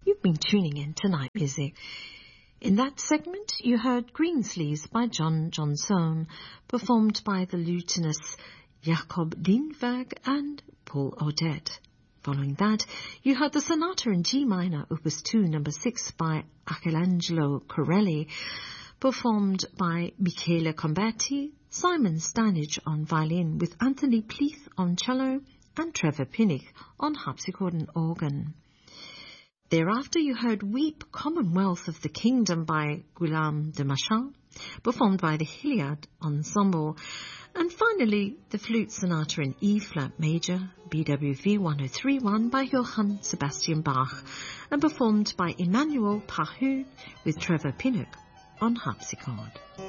You've been tuning in to Night Music. In that segment, you heard Greensleeves by John Johnson, performed by the lutenists Jacob Lindberg and Paul Odette. Following that, you heard the Sonata in G minor, Opus 2, number 6 by Arcangelo Corelli, performed by Michele Combetti, Simon Stanage on violin with Anthony Pleath on cello and Trevor Pinnock on harpsichord and organ. Thereafter you heard Weep, Commonwealth of the Kingdom by Guillaume de Machin, performed by the Hilliard Ensemble, and finally the Flute Sonata in E-flat major, BWV 1031 by Johann Sebastian Bach, and performed by Emmanuel Pahud with Trevor Pinnock on harpsichord.